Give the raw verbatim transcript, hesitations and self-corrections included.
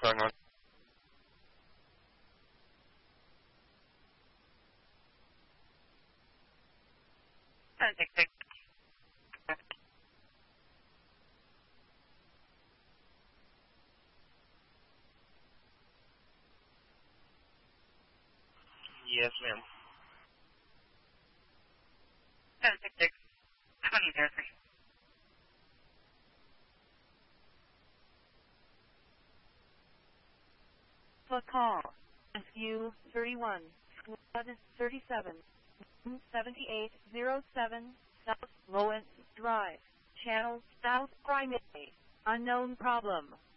going on? ten six six. Yes, ma'am. ten six six. twenty zero three. The call. S U thirty-one, squad thirty-seven, seventy-eight oh seven, South Lawrence Drive, Channel South Primary, unknown problem.